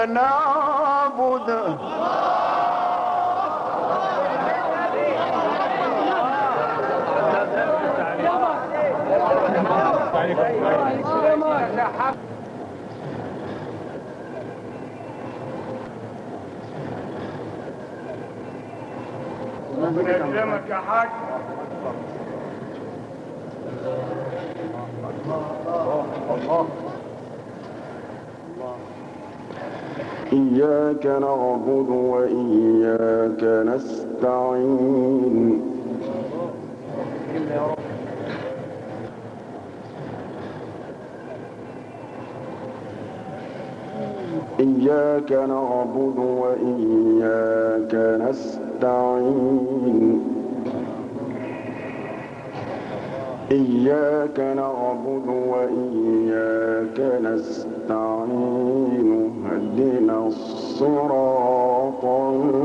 نعبد ربنا يكرمك يا حاج. إياك نعبد وإياك نستعين إياك نعبد وإياك نستعين إياك نعبد وإياك نستعين اهدنا الصراط